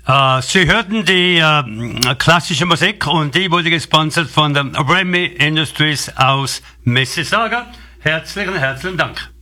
Sie hörten die klassische Musik und die wurde gesponsert von der Remy Industries aus Mississauga. Herzlichen Dank.